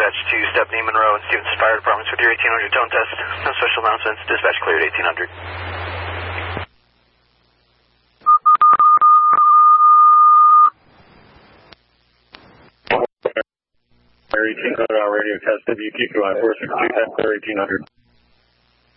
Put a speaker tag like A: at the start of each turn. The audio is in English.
A: dispatch to Stepney, Monroe, and Stevenson Fire Departments with your 1800 tone test. No special announcements. Dispatch cleared 1800.
B: Air 1800 radio test WQ 462 test clear 1800.